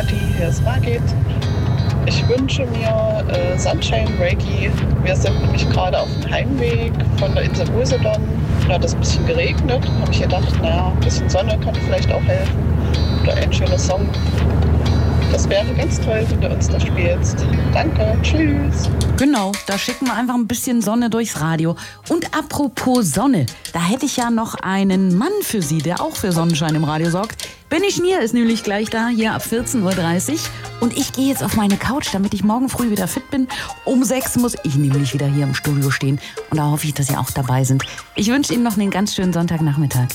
Kati, hier ist Margit. Ich wünsche mir Sunshine Reggae. Wir sind nämlich gerade auf dem Heimweg von der Insel Usedom. Da hat es ein bisschen geregnet. Da habe ich gedacht, ein bisschen Sonne kann vielleicht auch helfen. Oder ein schöner Song. Das wäre ganz toll, wenn du uns das spielst. Danke, tschüss. Genau, da schicken wir einfach ein bisschen Sonne durchs Radio. Und apropos Sonne, da hätte ich ja noch einen Mann für Sie, der auch für Sonnenschein im Radio sorgt. Benny Schnier ist nämlich gleich da, hier ab 14.30 Uhr. Und ich gehe jetzt auf meine Couch, damit ich morgen früh wieder fit bin. Um 6 muss ich nämlich wieder hier im Studio stehen. Und da hoffe ich, dass Sie auch dabei sind. Ich wünsche Ihnen noch einen ganz schönen Sonntagnachmittag.